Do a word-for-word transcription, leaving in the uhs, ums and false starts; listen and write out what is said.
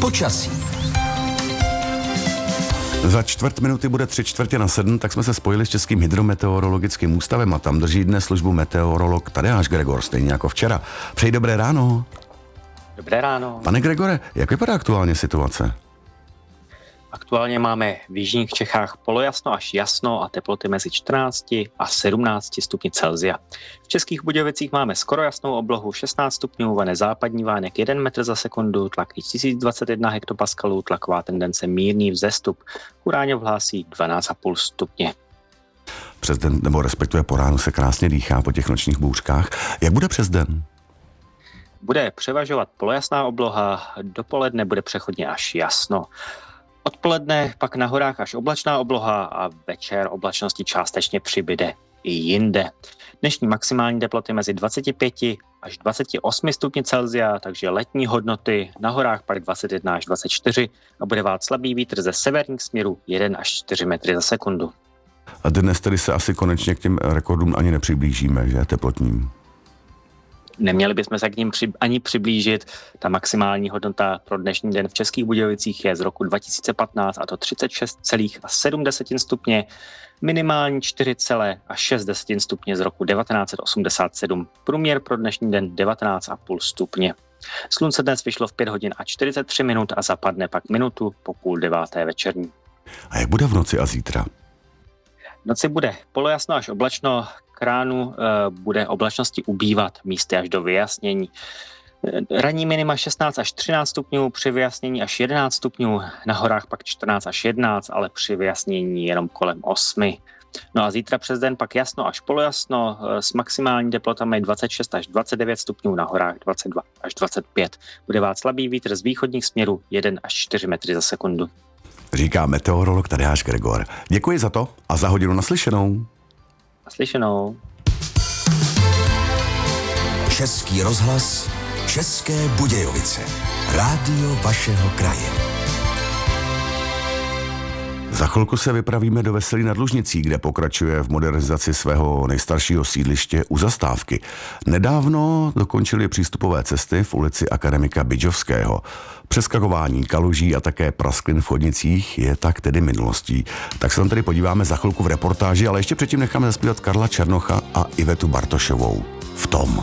Počasí. Za čtvrt minuty bude tři čtvrtě na sedm, tak jsme se spojili s Českým hydrometeorologickým ústavem a tam drží dnes službu meteorolog Tadeáš Gregor, stejně jako včera. Přeji dobré ráno. Dobré ráno. Pane Gregore, jak vypadá aktuálně situace? Aktuálně máme v jižních Čechách polojasno až jasno a teploty mezi čtrnácti a sedmnácti stupni Celsia. V Českých Budějovicích máme skoro jasnou oblohu, šestnáct stupňů, vane západní vánek jeden metr za sekundu, tlak tisíc dvacet jedna hektopaskalů, tlaková tendence mírný vzestup. Kuráňov hlásí dvanáct celá pět stupně. Přes den, nebo respektive po ránu se krásně dýchá po těch nočních bouřkách. Jak bude přes den? Bude převažovat polojasná obloha, dopoledne bude přechodně až jasno. Odpoledne pak na horách až oblačná obloha a večer oblačnosti částečně přibyde i jinde. Dnešní maximální teploty mezi dvacet pět až dvacet osm stupni Celsia, takže letní hodnoty, na horách pak dvacet jedna až dvacet čtyři a bude vát slabý vítr ze severních směrů jeden až čtyři metry za sekundu. A dnes tedy se asi konečně k těm rekordům ani nepřiblížíme, že teplotním? Neměli bychom se k ním při, ani přiblížit. Ta maximální hodnota pro dnešní den v Českých Budějovicích je z roku dva tisíce patnáct a to třicet šest celá sedm stupně, minimální čtyři celá šest stupně z roku devatenáct set osmdesát sedm. Průměr pro dnešní den devatenáct celá pět stupně. Slunce dnes vyšlo v pět hodin a čtyřicet tři minut a zapadne pak minutu po půl deváté večerní. A jak bude v noci a zítra? V noci bude polojasno až oblačno, k ránu e, bude oblačnosti ubývat, místy až do vyjasnění. Ranní minima šestnáct až třináct stupňů, při vyjasnění až jedenáct stupňů, na horách pak čtrnáct až jedenáct, ale při vyjasnění jenom kolem osm. No a zítra přes den pak jasno až polojasno, e, s maximální teplotami dvacet šest až dvacet devět stupňů, na horách dvacet dva až dvacet pět. Bude vát slabý vítr z východních směrů jeden až čtyři metry za sekundu. Říká meteorolog Tadeáš Gregor. Děkuji za to a za hodinu naslyšenou. Naslyšenou. Český rozhlas, České Budějovice. Rádio vašeho kraje. Za chvilku se vypravíme do Veselí nad Lužnicí, kde pokračuje v modernizaci svého nejstaršího sídliště u zastávky. Nedávno dokončili přístupové cesty v ulici Akademika Bydžovského. Přeskakování kaluží a také prasklin v chodnicích je tak tedy minulostí. Tak se tam tedy podíváme za chvilku v reportáži, ale ještě předtím necháme zaspívat Karla Černocha a Ivetu Bartošovou. V tom.